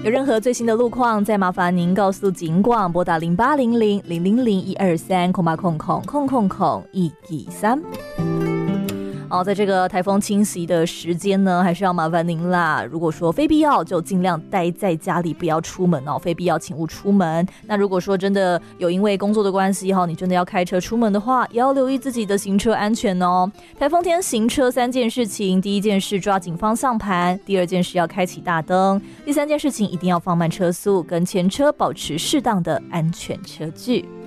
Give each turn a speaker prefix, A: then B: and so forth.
A: 有任何最新的路况，再麻烦您告诉警广，拨打0800-000-123-000-123。好，在这个台风侵袭的时间呢，还是要麻烦您啦。如果说非必要，就尽量待在家里，不要出门哦。非必要，请勿出门。那如果说真的有因为工作的关系哈，你真的要开车出门的话，也要留意自己的行车安全哦。台风天行车3件事情，第一件事抓紧方向盘，第二件事要开启大灯，第三件事情一定要放慢车速，跟前车保持适当的安全车距。